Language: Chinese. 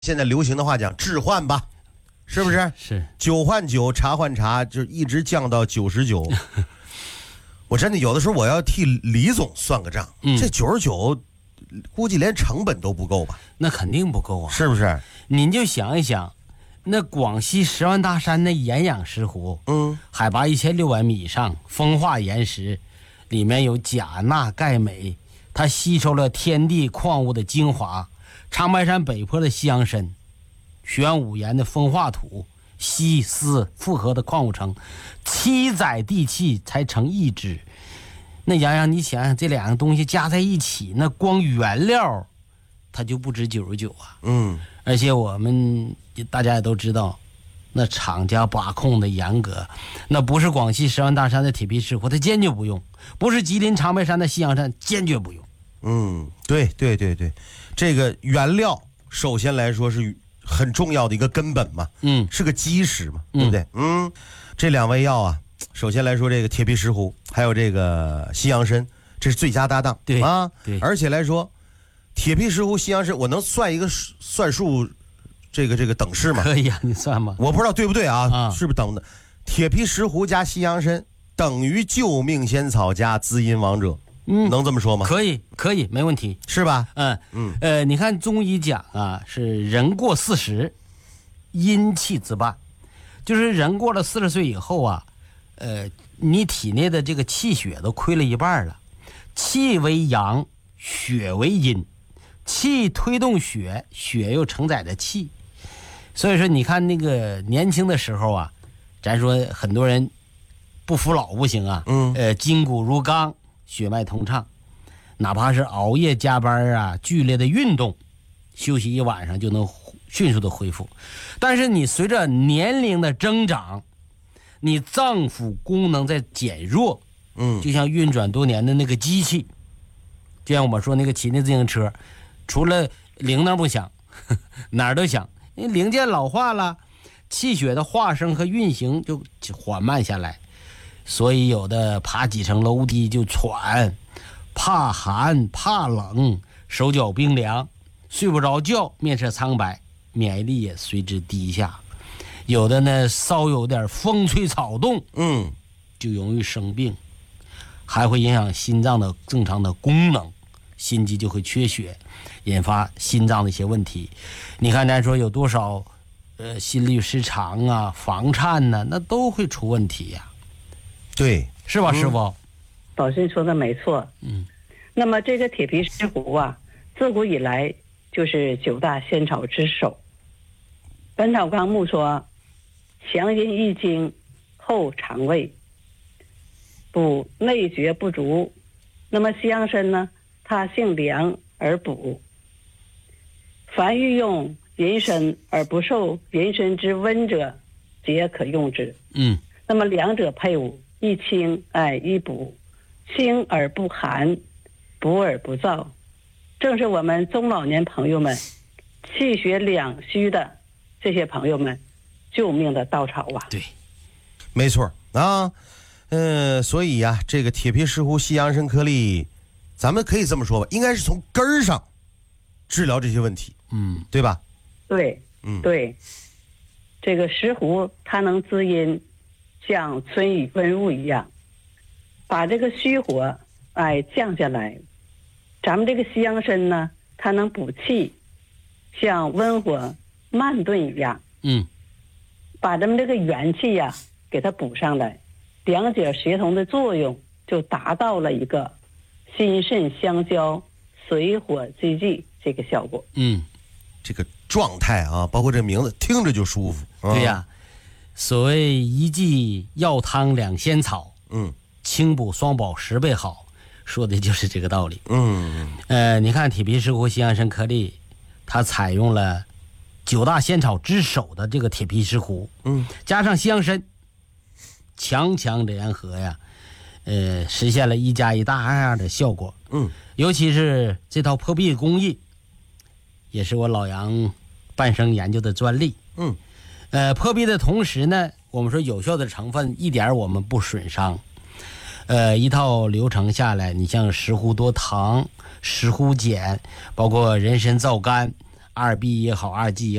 现在流行的话讲置换吧，是不是？ 是酒换酒，茶换茶，就一直降到99。我真的有的时候我要替李总算个账，这99估计连成本都不够吧？ 那肯定不够啊， 是不是？ 您就想一想，那广西10万大山那岩氧石斛，海拔1600米以上，风化岩石，里面有钾、钠、钙、镁，它吸收了天地矿物的精华。长白山北坡的西洋参，玄武岩的风化土，硒、锶复合的矿物层，7载地气才成一支。那洋洋，你想想这两个东西加在一起，那光原料它就不止99啊。而且我们大家也都知道，那厂家把控的严格，那不是广西10万大山的铁皮石斛，它坚决不用；不是吉林长白山的西洋参，坚决不用。 对，这个原料首先来说是很重要的一个根本嘛，是个基石嘛，对不对？这两味药啊，首先来说这个铁皮石斛还有这个西洋参，这是最佳搭档， 对啊， 对。 而且来说，铁皮石斛、西洋参，我能算一个算术，这个等式吗？ 可以啊，你算吗？ 我不知道对不对啊？是不是等的？铁皮石斛加西洋参等于救命仙草加滋阴王者。能这么说吗？ 可以，没问题， 是吧？ 你看中医讲啊，是人过40，阴气自半，就是人过了40岁以后啊，你体内的这个气血都亏了一半了，气为阳，血为阴，气推动血，血又承载着气，所以说你看那个年轻的时候啊，咱说很多人不服老不行啊，筋骨如钢。血脉通畅，哪怕是熬夜加班啊，剧烈的运动，休息一晚上就能迅速的恢复。但是你随着年龄的增长，你脏腑功能在减弱，就像运转多年的那个机器，就像我们说那个骑那自行车，除了铃铛不响，哪儿都响，因为零件老化了，气血的化生和运行就缓慢下来。所以有的爬几层楼梯就喘，怕寒怕冷，手脚冰凉，睡不着觉，面色苍白，免疫力也随之低下。有的呢稍有点风吹草动，就容易生病，还会影响心脏的正常的功能，心肌就会缺血，引发心脏的一些问题。你看咱说有多少心律失常啊，房颤呢，那都会出问题呀。 对， 是吧，师傅？ 宝信说的没错。那么这个铁皮石斛啊，自古以来就是9大仙草之首。本草纲目说，强阴益精，厚肠胃，补内厥不足。那么西洋参呢，它性凉而补，凡欲用人参而不受人参之温者，皆可用之。那么两者配伍，一清一补，清而不寒，补而不燥，正是我们中老年朋友们气血两虚的这些朋友们救命的稻草啊！ 对， 没错啊。所以呀，这个铁皮石斛、西洋参颗粒，咱们可以这么说吧，应该是从根儿上治疗这些问题，对吧？ 对，对，这个石斛它能滋阴。像春雨温雾一样，把这个虚火降下来。咱们这个西洋参呢，它能补气，像温火慢炖一样，把咱们这个元气呀给它补上来，两者协同的作用就达到了一个心肾相交、水火既济这个效果。 这个状态啊，包括这名字听着就舒服。 对呀。所谓一剂药汤两仙草，清补双保10倍好，说的就是这个道理。你看铁皮石斛、西洋参颗粒，它采用了9大仙草之首的这个铁皮石斛，加上西洋参，强联合呀，实现了1+1大2的效果。尤其是这套破壁工艺，也是我老杨半生研究的专利。破壁的同时呢，我们说有效的成分一点我们不损伤。一套流程下来，你像石斛多糖、石斛碱，包括人参皂苷、 2B 也好，2G 也好。